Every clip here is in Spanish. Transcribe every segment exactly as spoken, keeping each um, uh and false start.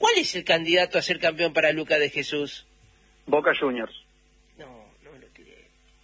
¿Cuál es el candidato a ser campeón para Lucas de Jesús? Boca Juniors. No, no lo tiré.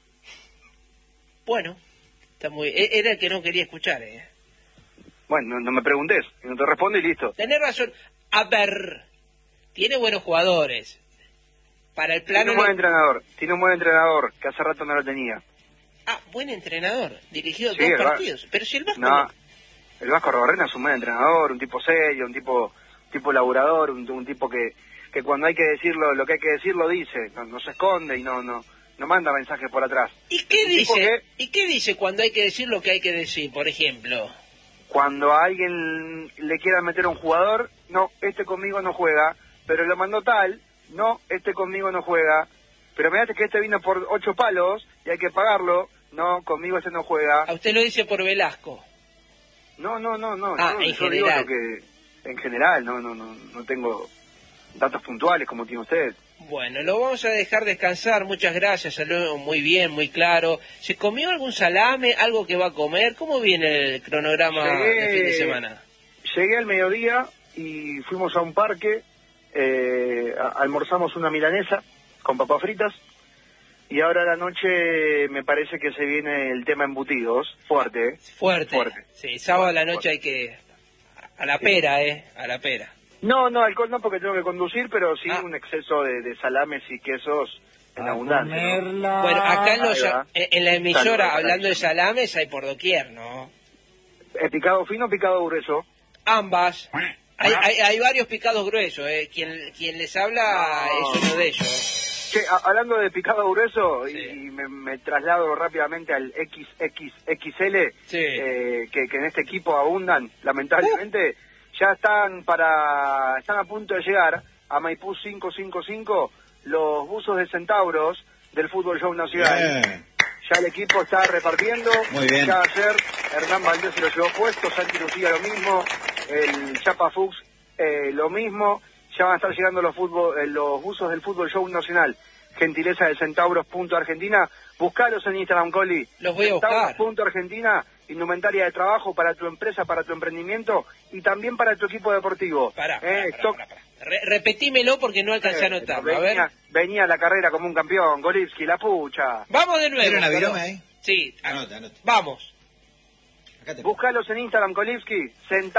Bueno, está muy... Era el que no quería escuchar, ¿eh? Bueno, no, no me preguntes, no te respondo y listo. Tenés razón. A ver, tiene buenos jugadores. Para el plano... Tiene un buen no... entrenador, tiene un buen entrenador, que hace rato no lo tenía. Ah, buen entrenador, dirigido sí, dos partidos. Va... Pero si el Vasco... No, no... el Vasco Arrobarrena es un buen entrenador, un tipo serio, un tipo tipo laburador, un, un tipo que, que cuando hay que decirlo, lo que hay que decir lo dice, no, no se esconde y no no no manda mensajes por atrás. ¿Y qué un dice? Que, ¿Y qué dice cuando hay que decir lo que hay que decir, por ejemplo? Cuando a alguien le quiera meter a un jugador, no, este conmigo no juega, pero lo mandó tal, no, este conmigo no juega, pero mirate que este vino por ocho palos y hay que pagarlo, no, conmigo este no juega. A usted lo dice por Velasco. No, no, no, no, ah, yo, en yo general. digo lo que en general, no, no, no, no tengo datos puntuales como tiene usted. Bueno, lo vamos a dejar descansar, muchas gracias, habló muy bien, muy claro. ¿Se comió algún salame, algo que va a comer? ¿Cómo viene el cronograma llegué, de fin de semana? Llegué al mediodía y fuimos a un parque, eh, a, almorzamos una milanesa con papas fritas. Y ahora a la noche me parece que se viene el tema embutidos, fuerte, ¿eh? Fuerte. Fuerte. Sí, sábado fuerte, a la noche fuerte. hay que... A la pera, ¿eh? A la pera. No, no, alcohol no porque tengo que conducir, pero sí ah. un exceso de, de salames y quesos en abundancia, ¿no? Bueno, acá en, los, en, en la emisora, hablando de salames, hay por doquier, ¿no? ¿Eh, ¿Picado fino o picado grueso? Ambas. Hay, hay, hay varios picados gruesos, ¿eh? Quien, quien les habla no. es uno de ellos. Che, a, hablando de picado grueso, sí. y, y me, me traslado rápidamente al equis equis equis ele, sí. eh, que, que en este equipo abundan, lamentablemente, uh. ya están para están a punto de llegar a Maipú quinientos cincuenta y cinco los buzos de Centauros del Fútbol Show Nacional. Bien. Ya el equipo está repartiendo. Muy bien. Ya ayer Hernán Valdés se lo llevó puesto, Santi Lucía lo mismo, el Chapa Fuchs eh, lo mismo. Ya van a estar llegando los fútbol, eh, los buzos del Fútbol Show Nacional. Gentileza de Centauros.Argentina. Buscalos en Instagram, Coli. Los voy a buscar. Centauros.Argentina, indumentaria de trabajo para tu empresa, para tu emprendimiento y también para tu equipo deportivo. Pará, eh, pará, pará, stock... pará, pará. Re repetímelo porque no alcancé a anotarlo. venía, A ver. venía a la carrera como un campeón, Golivsky, la pucha. Vamos de nuevo. ¿Era una viroma ahí? Sí. Anota, anota. Vamos. Búscalos en Instagram, Kolivsky,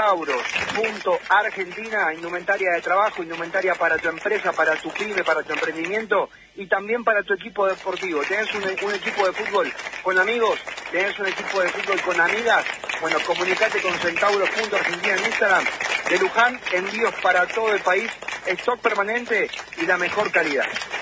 Centauros.Argentina, indumentaria de trabajo, indumentaria para tu empresa, para tu pyme, para tu emprendimiento y también para tu equipo deportivo. ¿Tenés un, un equipo de fútbol con amigos? ¿Tenés un equipo de fútbol con amigas? Bueno, comunicate con Centauros.Argentina en Instagram. De Luján, envíos para todo el país, stock permanente y la mejor calidad.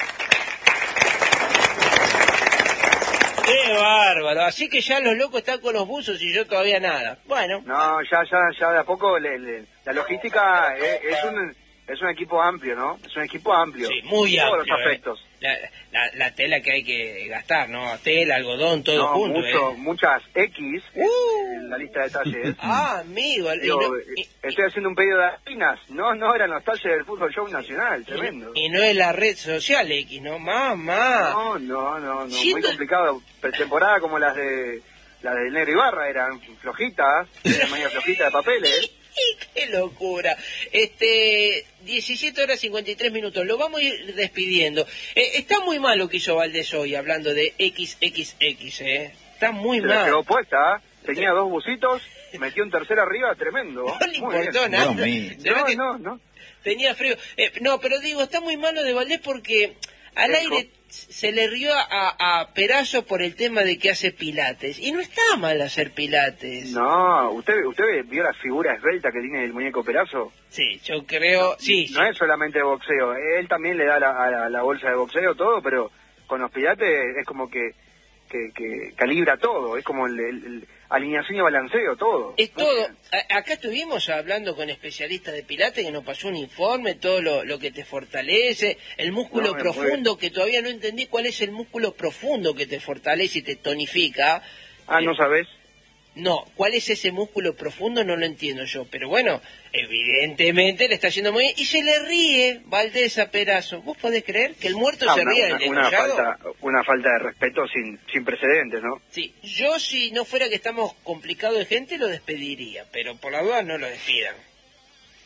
¡Qué bárbaro! Así que ya los locos están con los buzos y yo todavía nada. Bueno. No, ya ya ya de a poco le, le, la logística es, es un es un equipo amplio, ¿no? Es un equipo amplio. Sí, muy amplio. Todos los aspectos. Eh. La, la, la tela que hay que gastar, ¿no? Tela, algodón, todo no, junto. Mucho, eh. Muchas X uh. en la lista de talles. Ah, amigo. Digo, y no, y, estoy haciendo un pedido de espinas. No, no eran los talles del Fútbol Show Nacional. Tremendo. Y, y no es la red social X, ¿no? Mamá. No, no, no, no. Siendo... Muy complicado. Pretemporada como las de las de Negro Ibarra eran flojitas, eran medio flojitas de papeles. ¡Qué locura! Este, diecisiete horas cincuenta y tres minutos, lo vamos a ir despidiendo. Eh, está muy mal lo que hizo Valdés hoy, hablando de equis equis equis, ¿eh? Está muy Se mal. la quedó puesta, tenía dos busitos, metió un tercer arriba, tremendo. No le muy importó bien. nada. No, no, no. Tenía frío. Eh, no, pero digo, está muy malo de Valdés porque al Eco. aire se le rió a, a Perazo por el tema de que hace pilates. Y no está mal hacer pilates. No, ¿usted usted vio la figura esbelta que tiene el muñeco Perazo? Sí, yo creo... No, sí, no sí. es solamente de boxeo, él también le da la, a la, la bolsa de boxeo, todo, pero con los pilates es como que, que, que calibra todo, es como el, el, el alineación y balanceo, todo. Es todo. A, acá estuvimos hablando con especialistas de pilates que nos pasó un informe, todo lo, lo que te fortalece, el músculo No, profundo, que todavía no entendí cuál es el músculo profundo que te fortalece y te tonifica. Ah, ¿no sabes? No, ¿cuál es ese músculo profundo? No lo entiendo yo, pero bueno, evidentemente le está yendo muy bien. Y se le ríe Valdés a Perazo. ¿Vos podés creer que el muerto Ah, se una, ríe una, del una desmayado? falta, una falta de respeto sin, sin precedentes, ¿no? Sí, yo si no fuera que estamos complicados de gente lo despediría, pero por la duda no lo despidan.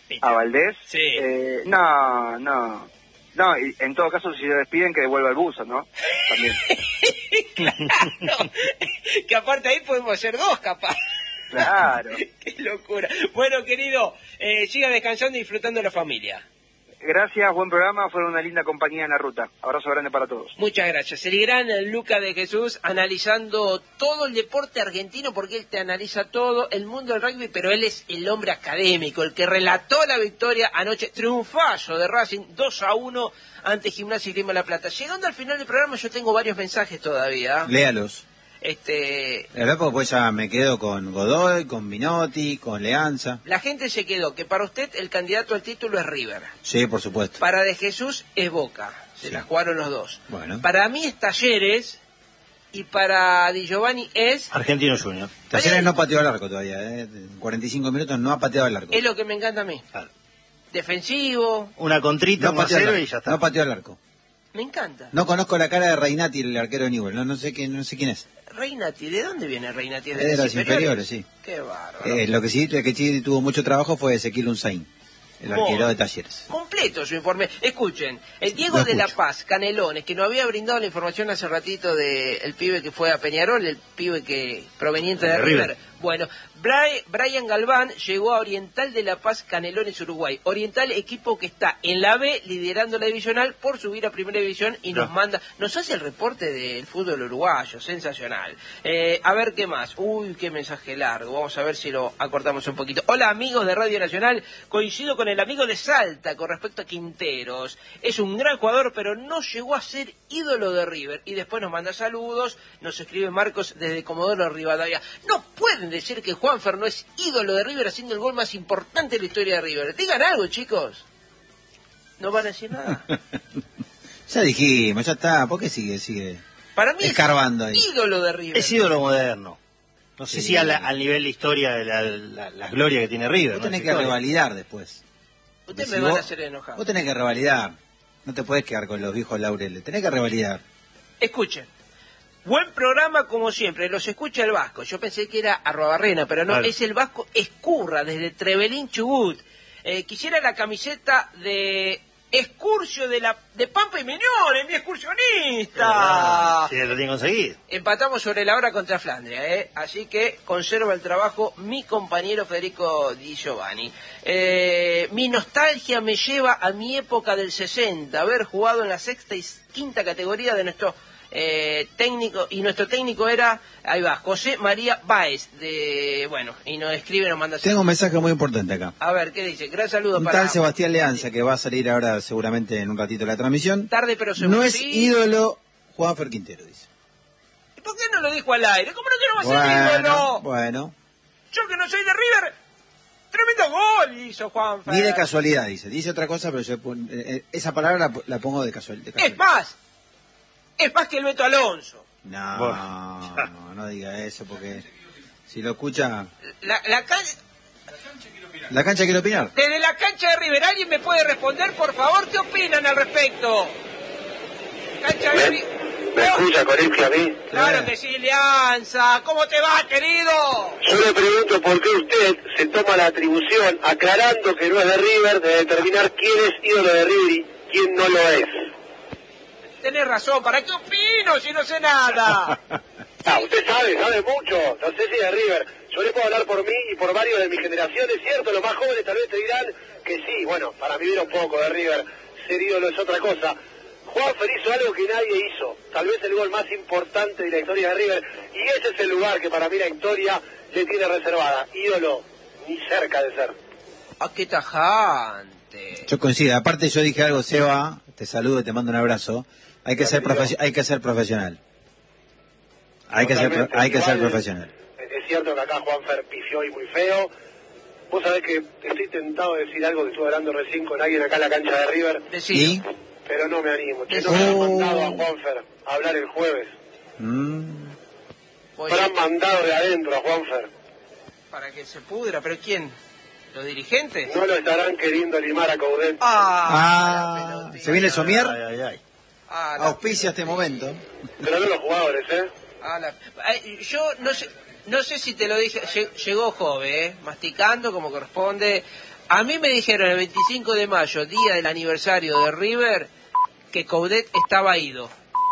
¿A Valdés? Sí. Eh, no, no. No, y en todo caso, si se despiden, que devuelva el buzo, ¿no? También. Claro. Que aparte ahí podemos ser dos, capaz. Claro. Qué locura. Bueno, querido, eh, siga descansando y disfrutando de la familia. Gracias, buen programa, fueron una linda compañía en la ruta. Abrazo grande para todos. Muchas gracias. El gran Luca de Jesús analizando todo el deporte argentino, porque él te analiza todo el mundo del rugby, pero él es el hombre académico, el que relató la victoria anoche, triunfazo de Racing dos a uno ante Gimnasia y Grima de la Plata. Llegando al final del programa yo tengo varios mensajes todavía. Léalos. Este, La verdad, porque pues ya me quedo con Godoy, con Minotti, con Leanza. la gente se quedó que para usted el candidato al título es River. Sí, por supuesto. Para De Jesús es Boca. Se Sí. la jugaron los dos. Bueno. Para mí es Talleres y para Di Giovanni es... Argentino Junior. Talleres no pateó al arco todavía, ¿eh? En cuarenta y cinco minutos no ha pateado al arco. Es lo que me encanta a mí. Claro. Defensivo. Una contrita, No uno a pateó al cero arco. y ya está. No pateó al arco. Me encanta. No conozco la cara de Reinati, el arquero de Newell. No, no sé quién, no sé quién es. Reinati, ¿de dónde viene Reinati? Es de las inferiores, sí. Qué bárbaro. Eh, lo que sí, el que sí tuvo mucho trabajo fue Ezequiel Unzain, el Bueno. arquero de Talleres. Completo su informe. Escuchen, el Diego Lo de la escucho. Paz, Canelones, que nos había brindado la información hace ratito del pibe que fue a Peñarol, el pibe que proveniente de De River. River. Bueno, Bri- Brian Galván llegó a Oriental de la Paz, Canelones, Uruguay. Oriental, equipo que está en la B, liderando la divisional por subir a Primera División y nos No. manda, nos hace el reporte del fútbol uruguayo, sensacional. Eh, a ver qué más. Uy, qué mensaje largo. Vamos a ver si lo acortamos un poquito. Hola, amigos de Radio Nacional. Coincido con el amigo de Salta con respecto a Quinteros. Es un gran jugador, pero no llegó a ser ídolo de River. Y después nos manda saludos. Nos escribe Marcos desde Comodoro Rivadavia. No pueden decir que Juanfer no es ídolo de River haciendo el gol más importante de la historia de River. Digan algo, chicos. ¿No van a decir nada? Ya dijimos, ya está. ¿Por qué sigue, sigue Para mí escarbando ahí? es ídolo de River. Es ídolo moderno. No sé Sí. si al, al nivel de historia de la, la, la gloria que tiene River. Vos ¿no? tenés Esa que historia. revalidar después. Ustedes Si me van vos- a hacer enojar. Vos tenés que revalidar. No te podés quedar con los viejos laureles. Tenés que revalidar. Escuchen. Buen programa como siempre, los escucha el Vasco. Yo pensé que era Arrobarrena, pero no, Claro. es el Vasco Escurra, desde Trevelín, Chubut. Eh, quisiera la camiseta de Excursio de la de Pampa y Miñones, mi excursionista. Ah, sí, lo tiene conseguido. Empatamos sobre la hora contra Flandria, ¿eh? Así que conserva el trabajo mi compañero Federico Di Giovanni. Eh, mi nostalgia me lleva a mi época del sesenta, haber jugado en la sexta y quinta categoría de nuestro eh, técnico, y nuestro técnico era, ahí va, José María Báez, de, bueno, y nos escribe, nos manda... Tengo un mensaje muy importante acá. A ver, ¿qué dice? Gran saludo Un para... tal Sebastián Leanza, que va a salir ahora seguramente en un ratito la transmisión. Tarde pero seguro. No es Sí. ídolo Juanfer Quintero, dice. ¿Y por qué no lo dijo al aire? ¿Cómo no que no va a ser Bueno, ídolo? bueno. Yo que no soy de River, tremendo gol hizo Juanfer. Ni de casualidad, dice. Dice otra cosa, pero yo pon- eh, eh, esa palabra la, la pongo de, casual, de Es casualidad. más, es más que el Beto Alonso. No, Bueno. no, no diga eso, porque si lo escucha... La, la can- La cancha quiere opinar. Desde la cancha de River, ¿alguien me puede responder, por favor? ¿Qué opinan al respecto? Cancha de River. ¿Me escucha, Corintia, a mí? Claro que sí, Leanza. ¿Cómo te va, querido? Yo le pregunto por qué usted se toma la atribución, aclarando que no es de River, de determinar quién es ídolo de River y quién no lo es. Tenés razón, ¿para qué opino si no sé nada? Ah, usted sabe, sabe mucho, no sé si es de River. Yo le puedo hablar por mí y por varios de mi generación, es cierto, los más jóvenes tal vez te dirán que sí, bueno, para mí era un poco de River, ser ídolo es otra cosa. Juanfer hizo algo que nadie hizo, tal vez el gol más importante de la historia de River, y ese es el lugar que para mí la historia le tiene reservada. Ídolo, ni cerca de ser. ¡Ah, qué tajante! Yo coincido. Aparte yo dije algo, Seba, te saludo, te mando un abrazo. Hay que ser profe- hay que ser profesional. Hay que ser pro- Totalmente. hay que ser Igual, profesional. Es cierto que acá Juanfer pifió y muy feo. Vos sabés que estoy tentado de decir algo que estuve hablando recién con alguien acá en la cancha de River, Decilo. ¿Y? pero no me animo. Che, no Oh. me han mandado a Juanfer a hablar el jueves. Mm, Pues, Me han mandado de adentro a Juanfer. para que se pudra, ¿pero quién? ¿Los dirigentes? No lo estarán queriendo limar a Coudet. ¡Ah! Ah, la pelotita. ¿se viene el somier? Ay, ay, ay. Ah, la Auspicia este momento. Pero no los jugadores, ¿eh? Ah, la- Ay, yo no sé, no sé si te lo dije, lle- llegó Jove, ¿eh? Masticando como corresponde. A mí me dijeron el veinticinco de mayo, día del aniversario de River, que Coudet estaba ido.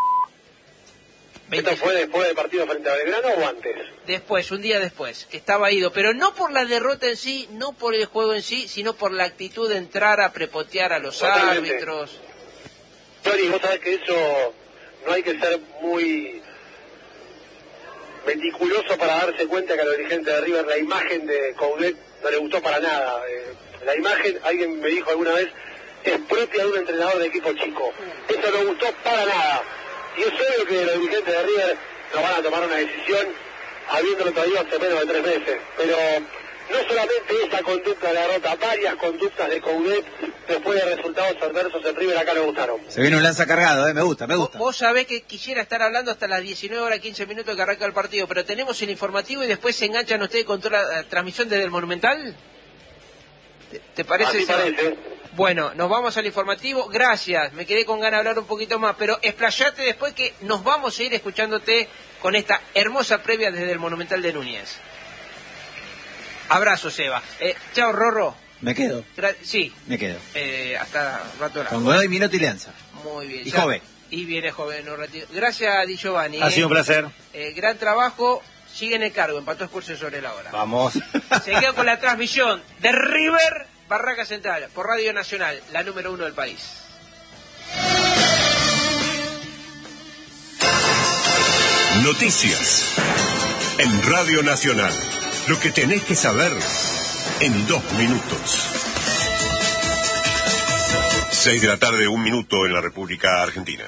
¿Esto fue después del partido frente a Belgrano o antes? Después, un día después, que estaba ido, pero no por la derrota en sí, no por el juego en sí, sino por la actitud de entrar a prepotear a los Totalmente. árbitros. Tony, vos sabés que eso no hay que ser muy meticuloso para darse cuenta que a los dirigentes de River la imagen de Coudet no le gustó para nada. Eh, la imagen, alguien me dijo alguna vez, es propia de un entrenador de equipo chico. Eso no gustó para nada. Y es obvio que los dirigentes de River no van a tomar una decisión habiéndolo todavía hace menos de tres meses. Pero no solamente esa conducta de la derrota, varias conductas de Coudet después de resultados adversos en River acá no gustaron. Se viene un lanza cargado, eh, me gusta, me gusta. Vos, vos sabés que quisiera estar hablando hasta las diecinueve horas quince minutos que arranca el partido, pero tenemos el informativo y después se enganchan ustedes con toda la transmisión desde el Monumental. ¿Te, te parece? Así parece. Bueno, nos vamos al informativo. Gracias, me quedé con ganas de hablar un poquito más, pero explayate después que nos vamos a ir escuchándote con esta hermosa previa desde el Monumental de Núñez. Abrazo, Seba. Eh, chao, Rorro. ¿Me quedo? Gra sí. Me quedo. Eh, hasta rato. Con Godoy, Minuto y Leanza. Muy bien. Y ya. joven. Y viene joven un ratito. Gracias, Di Giovanni. Ha eh. sido un placer. Eh, gran trabajo. Sigue en el cargo, empató Spurs sobre la hora. Vamos. Se quedó con la transmisión de River Barraca Central por Radio Nacional, la número uno del país. Noticias en Radio Nacional. Lo que tenés que saber en dos minutos. Seis de la tarde, un minuto en la República Argentina.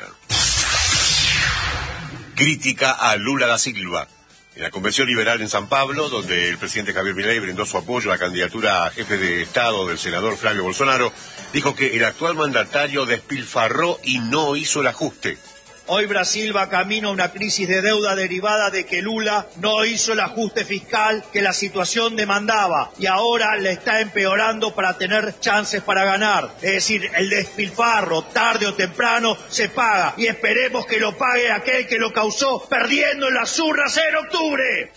Crítica a Lula da Silva. En la Convención Liberal en San Pablo, donde el presidente Javier Milei brindó su apoyo a la candidatura a jefe de Estado del senador Flavio Bolsonaro, dijo que el actual mandatario despilfarró y no hizo el ajuste. Hoy Brasil va camino a una crisis de deuda derivada de que Lula no hizo el ajuste fiscal que la situación demandaba y ahora le está empeorando para tener chances para ganar. Es decir, el despilfarro tarde o temprano se paga y esperemos que lo pague aquel que lo causó perdiendo en las urnas en octubre.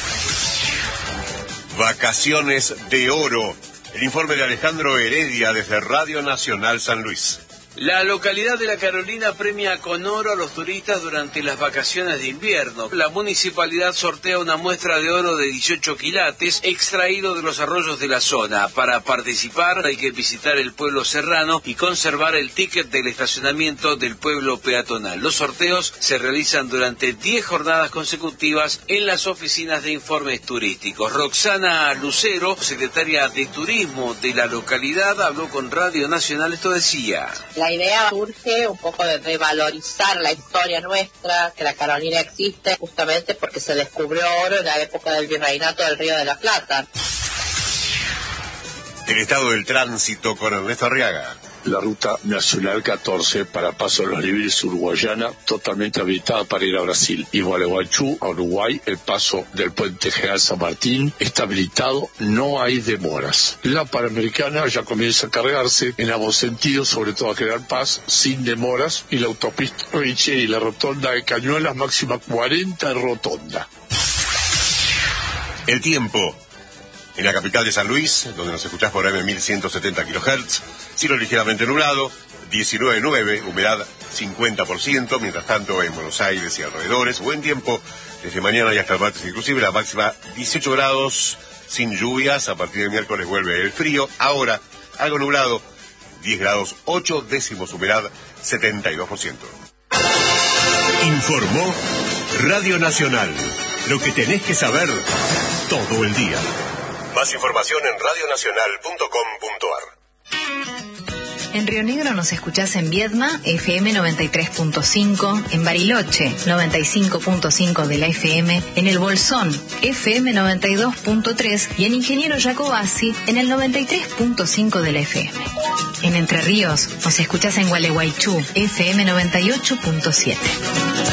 Vacaciones de oro. El informe de Alejandro Heredia desde Radio Nacional San Luis. La localidad de La Carolina premia con oro a los turistas durante las vacaciones de invierno. La municipalidad sortea una muestra de oro de dieciocho quilates extraído de los arroyos de la zona. Para participar hay que visitar el pueblo serrano y conservar el ticket del estacionamiento del pueblo peatonal. Los sorteos se realizan durante diez jornadas consecutivas en las oficinas de informes turísticos. Roxana Lucero, secretaria de Turismo de la localidad, habló con Radio Nacional. Esto decía: La idea surge un poco de revalorizar la historia nuestra, que la Carolina existe justamente porque se descubrió oro en la época del virreinato del Río de la Plata. El estado del tránsito con Ernesto Arriaga. La ruta nacional catorce para Paso de los Libres uruguayana, totalmente habilitada para ir a Brasil. Y Gualeguaychú, a Uruguay, el paso del Puente General San Martín está habilitado, no hay demoras. La Panamericana ya comienza a cargarse en ambos sentidos, sobre todo a General Paz, sin demoras. Y la autopista Riche y la rotonda de Cañuelas, máxima cuarenta en rotonda. El tiempo. En la capital de San Luis, donde nos escuchás por M mil ciento setenta kilohertz, cielo ligeramente nublado, diecinueve punto nueve, humedad cincuenta por ciento, mientras tanto en Buenos Aires y alrededores, buen tiempo, desde mañana y hasta el martes inclusive, la máxima dieciocho grados, sin lluvias, a partir del miércoles vuelve el frío, ahora algo nublado, diez grados ocho décimos, humedad setenta y dos por ciento. Informó Radio Nacional, lo que tenés que saber todo el día. Más información en radio nacional punto com punto ar. En Río Negro nos escuchás en Viedma, F M noventa y tres punto cinco, en Bariloche, noventa y cinco punto cinco de la F M, en El Bolsón, F M noventa y dos punto tres y en Ingeniero Jacobasi, en el noventa y tres punto cinco de la F M. En Entre Ríos nos escuchás en Gualeguaychú, F M noventa y ocho punto siete.